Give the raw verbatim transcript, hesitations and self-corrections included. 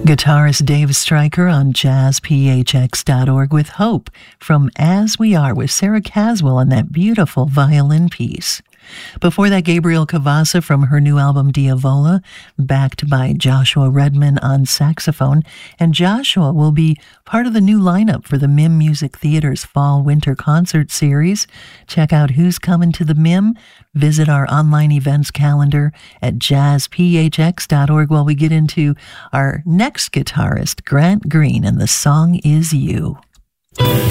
Guitarist Dave Stryker on jazz p h x dot org with Hope from As We Are with Sarah Caswell on that beautiful violin piece. Before that, Gabriel Cavassa from her new album Diavola, backed by Joshua Redman on saxophone. And Joshua will be part of the new lineup for the M I M Music Theater's Fall-Winter Concert Series. Check out who's coming to the M I M. Visit our online events calendar at jazz p h x dot org while we get into our next guitarist, Grant Green, and the song is You.